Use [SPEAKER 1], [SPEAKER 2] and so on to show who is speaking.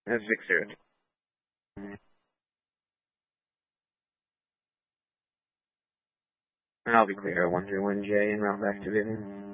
[SPEAKER 1] That's Vixer. And I'll be clear, 131J and route back to Vivian.